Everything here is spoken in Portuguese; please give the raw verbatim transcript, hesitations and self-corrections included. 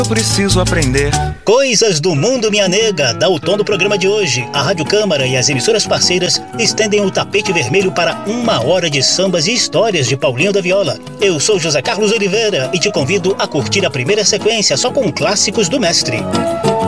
Eu preciso aprender. Coisas do Mundo, minha nega, dá o tom do programa de hoje. A Rádio Câmara e as emissoras parceiras estendem o tapete vermelho para uma hora de sambas e histórias de Paulinho da Viola. Eu sou José Carlos Oliveira e te convido a curtir a primeira sequência só com clássicos do mestre.